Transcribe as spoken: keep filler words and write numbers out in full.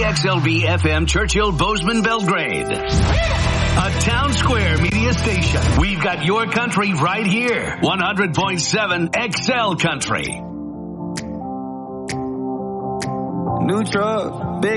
K X L V F M Churchill Bozeman Belgrade. A Town Square media station. We've got your country right here. one hundred point seven X L Country. New truck, big